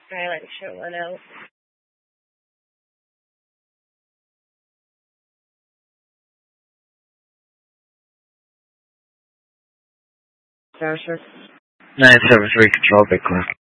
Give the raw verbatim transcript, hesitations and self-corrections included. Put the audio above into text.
I like shut one out. Sasha. nine seven three control, big clear.